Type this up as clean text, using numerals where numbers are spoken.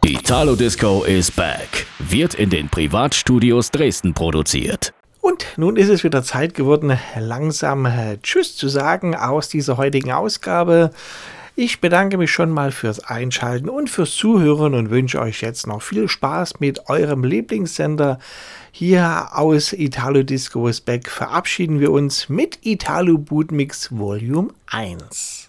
Italo Disco is back. Wird in den Privatstudios Dresden produziert. Und nun ist es wieder Zeit geworden, langsam Tschüss zu sagen aus dieser heutigen Ausgabe. Ich bedanke mich schon mal fürs Einschalten und fürs Zuhören und wünsche euch jetzt noch viel Spaß mit eurem Lieblingssender. Hier aus Italo Disco is back verabschieden wir uns mit Italo Bootmix Volume 1.